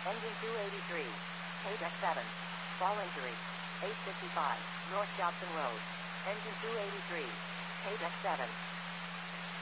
Engine 283. K-Deck 7. Fall injury. 855. North Jobson Road. Engine 283. K-Deck 7.